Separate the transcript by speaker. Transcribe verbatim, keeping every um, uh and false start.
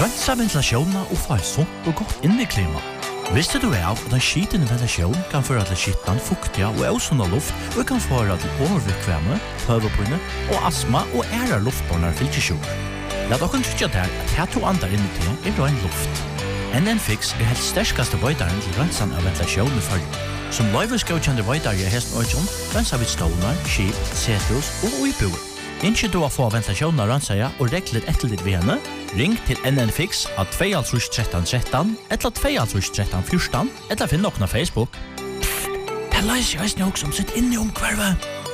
Speaker 1: Rensa ventilasjonen og få et sunt og godt inneklima. Visste du av at en skitende ventilasjon kan føre til skittan, fuktiga og ausunda luft og kan føre til overvikvemme, høvepinne og astma og ære luftbornar fylkesjur. La dere trykke der at her to andre inni til er ren luft. N N Fix er helt sterskaste veidaren til rensan av ventilasjon i følge. Som løyveskjøkjende veidar i hesten Øyjon, rensa vi stålar, skip, setus og uiboer. Innskje du å få ventilasjonen av rensaja og regler etter ditt ved henne, ring til N N Fix av to tretton tretton eller to tretton fjorton eller finn nokna Facebook. Pff, det løser jeg også som sitt inni om hvervet.